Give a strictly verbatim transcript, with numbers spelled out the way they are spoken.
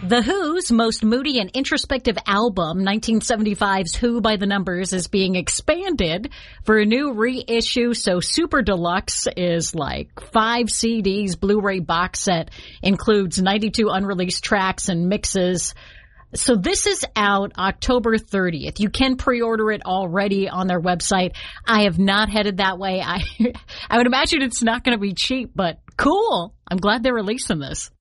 The Who's most moody and introspective album, nineteen seventy-five's Who by the Numbers, is being expanded for a new reissue. So Super Deluxe is like five C Ds. Blu-ray box set includes ninety-two unreleased tracks and mixes. So this is out October thirtieth. You can pre-order it already on their website. I have not headed that way. I I would imagine it's not going to be cheap, but cool. I'm glad they're releasing this.